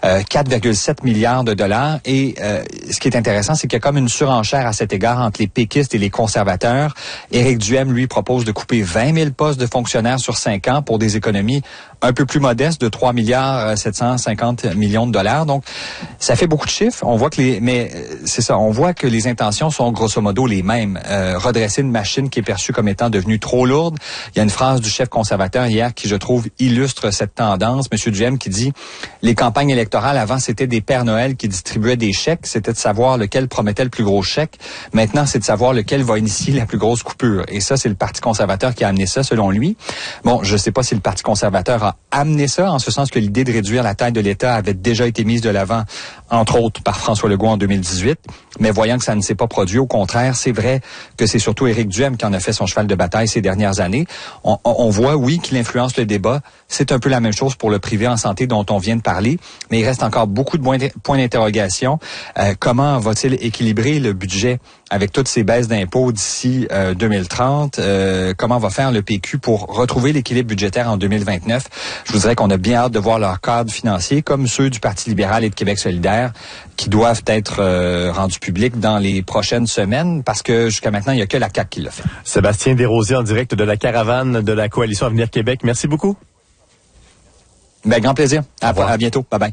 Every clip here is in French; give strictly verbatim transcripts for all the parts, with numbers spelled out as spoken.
euh, quatre virgule sept milliards de dollars. Et euh, ce qui est intéressant, c'est qu'il y a comme une surenchère à cet égard entre les péquistes et les conservateurs. Éric Duhaime, lui, propose de couper vingt mille postes de fonctionnaires sur cinq ans pour des économies un peu plus modestes de trois milliards sept cent cinquante millions de dollars. Donc, ça fait beaucoup de chiffres. On voit que les, mais c'est ça, on voit que les intentions sont grosso modo les mêmes. Euh, redresser une machine qui est perçue comme étant devenue trop lourde. Il y a une phrase du chef conservateur hier qui, je trouve, illustre cette tendance. Monsieur Duhaime qui dit, les campagnes électorales avant, c'était des Pères Noël qui distribuaient des chèques. C'était de savoir lequel promettait le plus gros chèque. Maintenant, c'est de savoir lequel va initier la plus grosse coupure. Et ça, c'est le Parti conservateur qui a amené ça, selon lui. Bon, je ne sais pas si le Parti conservateur a amené ça, en ce sens que l'idée de réduire la taille de l'État avait déjà été mise de l'avant, entre autres par François Legault en deux mille dix-huit. Mais voyant que ça ne s'est pas produit, au contraire, c'est vrai que c'est surtout Éric Duhaime qui en a fait son cheval de bataille ces dernières années. On, on voit, oui, qu'il influence le débat. C'est un peu la même chose pour le privé en santé dont on vient de parler, mais il reste encore beaucoup de points d'interrogation. Euh, comment va-t-il équilibrer le budget avec toutes ces baisses d'impôts d'ici euh, deux mille trente? Euh, comment va faire le P Q pour retrouver l'équilibre budgétaire en deux mille vingt-neuf? Je vous dirais qu'on a bien hâte de voir leur cadre financier, comme ceux du Parti libéral et de Québec solidaire, qui doivent être euh, rendus publics dans les prochaines semaines, parce que jusqu'à maintenant, il n'y a que la C A Q qui l'a fait. Sébastien Desrosiers en direct de la caravane de la Coalition Avenir Québec. Merci beaucoup. Ben, grand plaisir. À, à bientôt. Bye bye.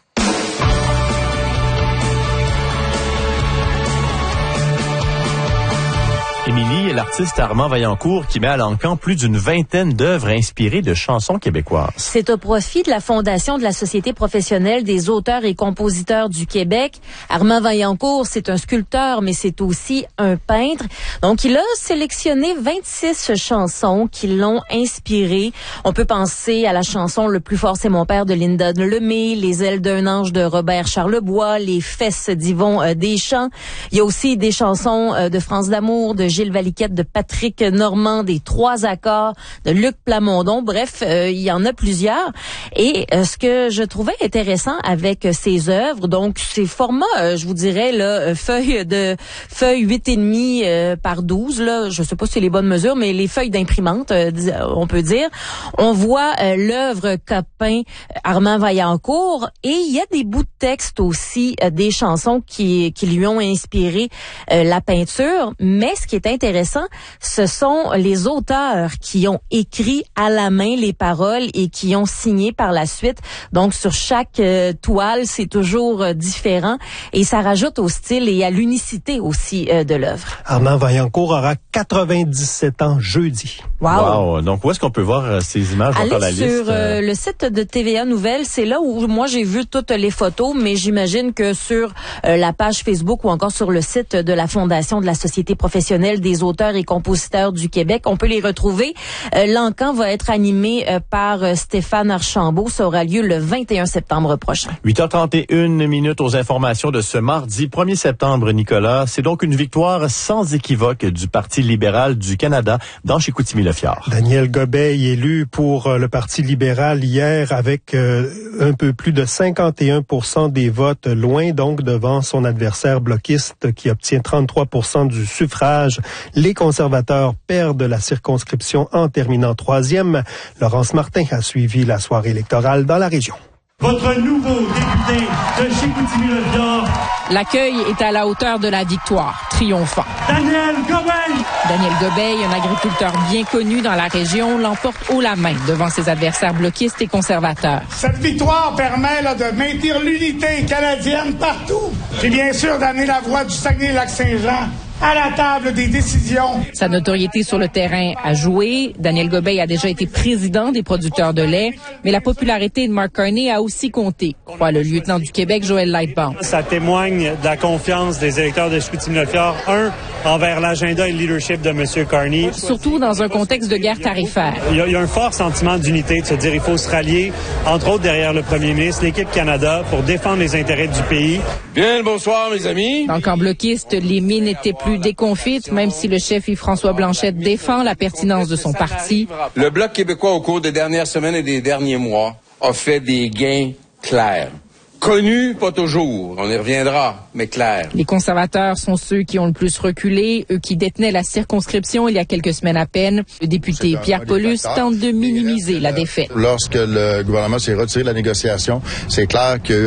Émilie est l'artiste Armand Vaillancourt qui met à l'encan plus d'une vingtaine d'œuvres inspirées de chansons québécoises. C'est au profit de la Fondation de la Société professionnelle des auteurs et compositeurs du Québec. Armand Vaillancourt, c'est un sculpteur, mais c'est aussi un peintre. Donc, il a sélectionné vingt-six chansons qui l'ont inspiré. On peut penser à la chanson Le plus fort, c'est mon père de Linda Lemay, Les ailes d'un ange de Robert Charlebois, Les fesses d'Yvon euh, Deschamps. Il y a aussi des chansons euh, de France D'Amour, de Gilles Valiquette, de Patrick Normand, des Trois Accords, de Luc Plamondon. Bref, euh, il y en a plusieurs. Et euh, ce que je trouvais intéressant avec euh, ces œuvres, donc ces formats, euh, je vous dirais là, euh, feuilles de feuilles huit et demi euh, par douze, là, je sais pas si c'est les bonnes mesures, mais les feuilles d'imprimante, euh, on peut dire. On voit euh, l'œuvre qu'a peint Armand Vaillancourt, et il y a des bouts de texte aussi, euh, des chansons qui qui lui ont inspiré euh, la peinture. Mais ce qui est intéressant, ce sont les auteurs qui ont écrit à la main les paroles et qui ont signé par la suite. Donc, sur chaque euh, toile, c'est toujours euh, différent, et ça rajoute au style et à l'unicité aussi euh, de l'œuvre. Armand Vaillancourt aura quatre-vingt-dix-sept ans jeudi. Wow! wow. Donc, où est-ce qu'on peut voir euh, ces images? Allez encore la sur liste, euh, le site de T V A Nouvelles, c'est là où moi j'ai vu toutes les photos, mais j'imagine que sur euh, la page Facebook ou encore sur le site de la Fondation de la Société professionnelle des auteurs et compositeurs du Québec, on peut les retrouver. Euh, L'encan va être animé euh, par euh, Stéphane Archambault. Ça aura lieu le vingt et un septembre prochain. huit heures trente et une minutes aux informations de ce mardi premier septembre, Nicolas. C'est donc une victoire sans équivoque du Parti libéral du Canada dans Chicoutimi-Le-Fjord. Daniel Gobeil élu pour euh, le Parti libéral hier avec euh, un peu plus de cinquante et un pour cent des votes, loin donc devant son adversaire bloquiste qui obtient trente-trois pour cent du suffrage. Les conservateurs perdent la circonscription en terminant troisième. Laurence Martin a suivi la soirée électorale dans la région. Votre nouveau député de Chicoutimi-Le-Fjord. L'accueil est à la hauteur de la victoire, triomphant. Daniel Gobeil! Daniel Gobeil, un agriculteur bien connu dans la région, l'emporte haut la main devant ses adversaires bloquistes et conservateurs. Cette victoire permet là, de maintenir l'unité canadienne partout. Puis bien sûr d'amener la voix du Saguenay-Lac-Saint-Jean à la table des décisions. Sa notoriété sur le terrain a joué. Daniel Gobeil a déjà été président des producteurs de lait, mais la popularité de Mark Carney a aussi compté, croit le lieutenant du Québec, Joël Lightbound. Ça témoigne de la confiance des électeurs de Chicoutimi-Le-Fjord, un, envers l'agenda et le leadership de M. Carney. Surtout dans un contexte de guerre tarifaire. Il y a, il y a un fort sentiment d'unité, de se dire il faut se rallier, entre autres derrière le premier ministre, l'équipe Canada, pour défendre les intérêts du pays. Bien, bonsoir mes amis. Dans le camp bloquiste, les mines étaient plus déconfites, même si le chef Yves-François Blanchet défend la pertinence de son parti. Le Bloc québécois, au cours des dernières semaines et des derniers mois, a fait des gains clairs. Connus, pas toujours, on y reviendra, mais clairs. Les conservateurs sont ceux qui ont le plus reculé, eux qui détenaient la circonscription il y a quelques semaines à peine. Le député Pierre Paulus tente de minimiser la défaite. Lorsque le gouvernement s'est retiré de la négociation, c'est clair qu'il y a eu